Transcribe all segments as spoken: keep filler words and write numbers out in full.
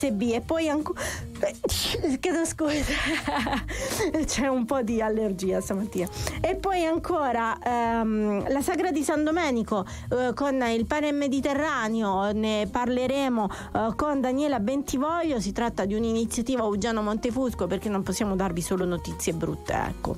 B. E poi ancora chiedo scusa c'è un po' di allergia stamattina. E poi ancora ehm, la Sagra di San Domenico eh, con il pane mediterraneo, ne parleremo eh, con Daniela Bentivoglio. Si tratta di un'iniziativa Uggiano Montefusco, perché non possiamo darvi solo notizie brutte, ecco,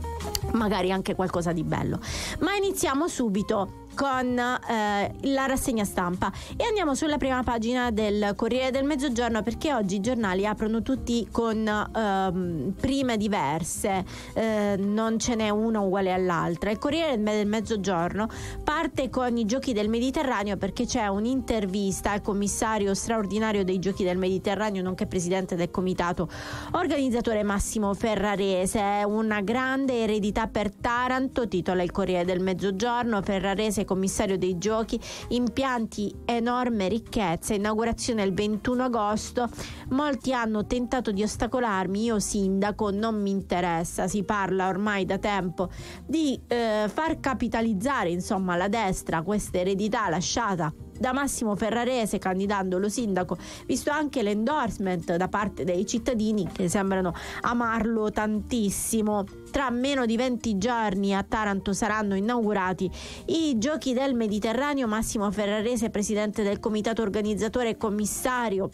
magari anche qualcosa di bello. Ma iniziamo subito con eh, la rassegna stampa e andiamo sulla prima pagina del Corriere del Mezzogiorno, perché oggi i giornali aprono tutti con ehm, prime diverse, eh, non ce n'è una uguale all'altra. Il Corriere del Mezzogiorno parte con i Giochi del Mediterraneo, perché c'è un'intervista al commissario straordinario dei Giochi del Mediterraneo, nonché presidente del comitato organizzatore Massimo Ferrarese. Una grande eredità per Taranto, titola il Corriere del Mezzogiorno. Ferrarese commissario dei giochi, impianti, enorme ricchezza, inaugurazione il ventuno agosto. Molti hanno tentato di ostacolarmi, io sindaco non mi interessa. Si parla ormai da tempo di eh, far capitalizzare insomma la destra questa eredità lasciata da Massimo Ferrarese candidandolo sindaco, visto anche l'endorsement da parte dei cittadini che sembrano amarlo tantissimo. Tra meno di venti giorni a Taranto saranno inaugurati i Giochi del Mediterraneo. Massimo Ferrarese, presidente del comitato organizzatore e commissario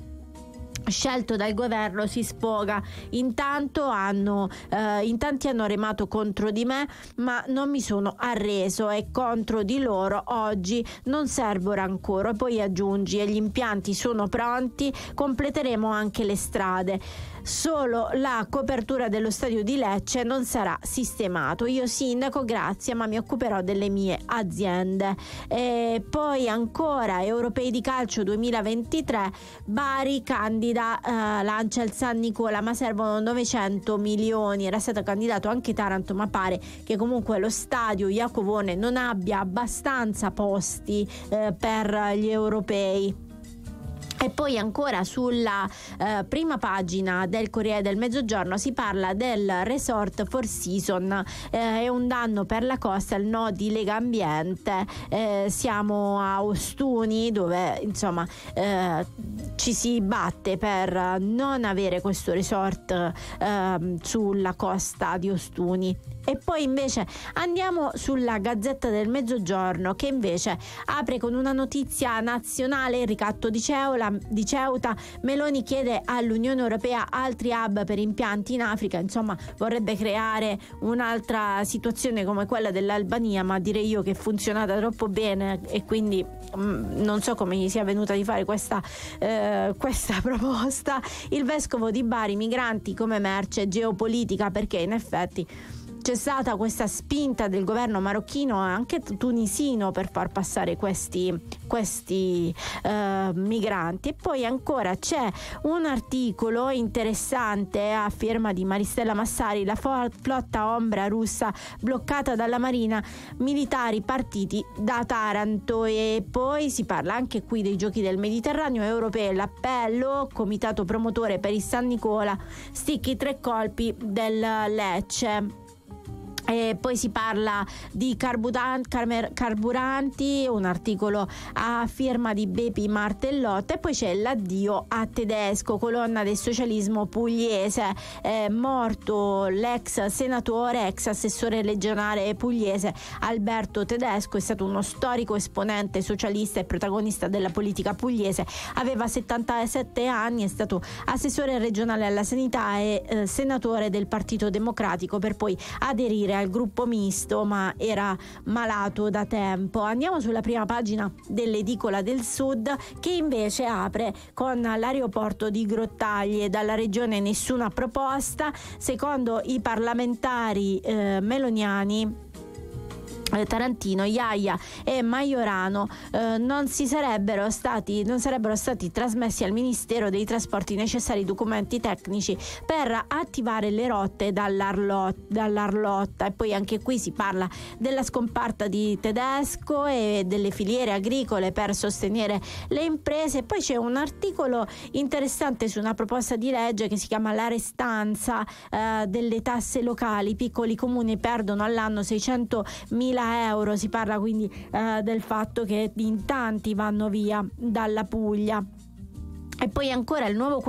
scelto dal governo, si sfoga. Intanto hanno eh, in tanti hanno remato contro di me, ma non mi sono arreso e contro di loro oggi non servo rancore. Poi aggiungi: e gli impianti sono pronti, completeremo anche le strade, solo la copertura dello stadio di Lecce non sarà sistemato. Io sindaco, grazie, ma mi occuperò delle mie aziende. E poi ancora europei di calcio duemilaventitré, Bari candida, eh, lancia il San Nicola, ma servono novecento milioni. Era stato candidato anche Taranto, ma pare che comunque lo stadio Iacovone non abbia abbastanza posti eh, per gli europei. E poi ancora sulla eh, prima pagina del Corriere del Mezzogiorno si parla del resort Four Seasons, eh, è un danno per la costa, il no di Lega Ambiente. Eh, siamo a Ostuni, dove insomma eh, ci si batte per non avere questo resort eh, sulla costa di Ostuni. E poi invece andiamo sulla Gazzetta del Mezzogiorno, che invece apre con una notizia nazionale: il ricatto di Ceuta, di Ceuta, Meloni chiede all'Unione Europea altri hub per impianti in Africa. Insomma, vorrebbe creare un'altra situazione come quella dell'Albania, ma direi io che è funzionata troppo bene e quindi mh, non so come gli sia venuta di fare questa, eh, questa proposta. Il vescovo di Bari: migranti come merce geopolitica, perché in effetti c'è stata questa spinta del governo marocchino e anche tunisino per far passare questi, questi eh, migranti. E poi ancora c'è un articolo interessante a firma di Maristella Massari: la flotta ombra russa bloccata dalla Marina, militari partiti da Taranto. E poi si parla anche qui dei Giochi del Mediterraneo europei, l'appello, comitato promotore per il San Nicola, sticchi tre colpi del Lecce. E poi si parla di carburanti, un articolo a firma di Bepi Martellotto. E poi c'è l'addio a Tedesco, colonna del socialismo pugliese. È morto l'ex senatore, ex assessore regionale pugliese Alberto Tedesco. È stato uno storico esponente socialista e protagonista della politica pugliese. Aveva settantasette anni, è stato assessore regionale alla sanità e eh, senatore del Partito Democratico, per poi aderire al gruppo misto, ma era malato da tempo. Andiamo sulla prima pagina dell'Edicola del Sud, che invece apre con l'aeroporto di Grottaglie. Dalla regione nessuna proposta, secondo i parlamentari eh, meloniani Tarantino, Iaia e Maiorano eh, non si sarebbero stati non sarebbero stati trasmessi al Ministero dei Trasporti i necessari documenti tecnici per attivare le rotte dall'Arlot, dall'Arlotta. E poi anche qui si parla della scomparsa di Tedesco e delle filiere agricole per sostenere le imprese. E poi c'è un articolo interessante su una proposta di legge che si chiama La restanza eh, delle tasse locali. I piccoli comuni perdono all'anno seicentomila euro. Si parla quindi eh, del fatto che in tanti vanno via dalla Puglia. E poi ancora il nuovo